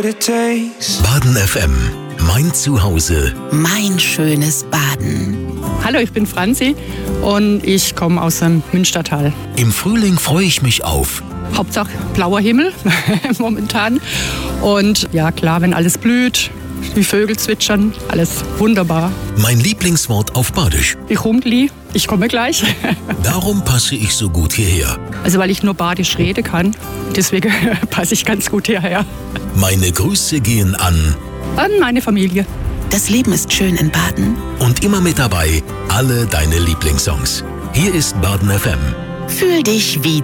Baden FM, mein Zuhause. Mein schönes Baden. Hallo, ich bin Franzi und ich komme aus dem Münstertal. Im Frühling freue ich mich auf Hauptsache blauer Himmel momentan. Und ja klar, wenn alles blüht, die Vögel zwitschern, alles wunderbar. mein Lieblingswort auf Badisch. Ich Humgli, ich komme gleich. Darum passe ich so gut hierher. Also weil ich nur Badisch reden kann, deswegen passe ich ganz gut hierher. Meine Grüße gehen an An meine Familie. Das Leben ist schön in Baden. und immer mit dabei alle deine Lieblingssongs. Hier ist Baden FM. Fühl dich wie